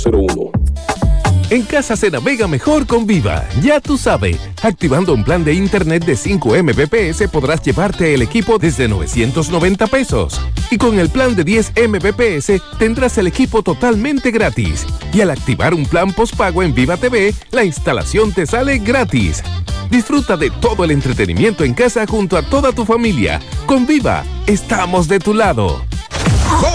01. En casa se navega mejor con Viva, ya tú sabes. Activando un plan de internet de 5 Mbps podrás llevarte el equipo desde 990 pesos. Y con el plan de 10 Mbps tendrás el equipo totalmente gratis. Y al activar un plan postpago en Viva TV, la instalación te sale gratis. Disfruta de todo el entretenimiento en casa junto a toda tu familia. Con Viva, estamos de tu lado.